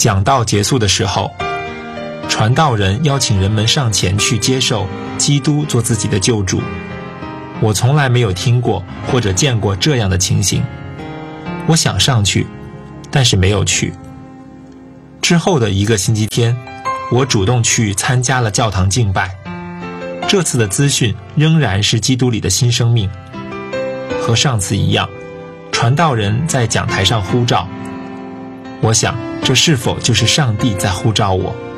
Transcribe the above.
讲道结束的时候，传道人邀请人们上前去接受基督做自己的救主。我从来没有听过或者见过这样的情形。我想上去，但是没有去。之后的一个星期天，我主动去参加了教堂敬拜。这次的资讯仍然是基督里的新生命，和上次一样，传道人在讲台上呼召。我想，这是否就是上帝在呼召我？